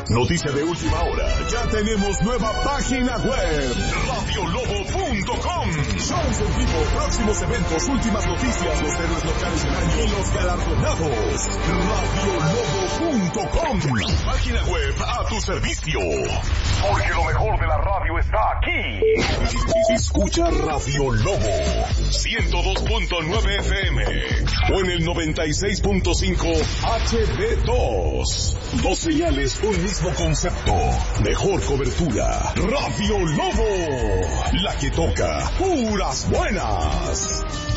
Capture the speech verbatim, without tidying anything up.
Noticia de última hora. Ya tenemos nueva página web. radio lobo punto com. Shows en vivo, próximos eventos, últimas noticias, los héroes locales del año y los galardonados. radio lobo punto com. Página web a tu servicio. Porque lo mejor de la radio está aquí. Escucha Radio Lobo. ciento dos punto nueve F M. O en el noventa y seis punto cinco H D dos. Dos señales, un mismo concepto. Mejor cobertura. Radio Lobo. La que toca puras buenas.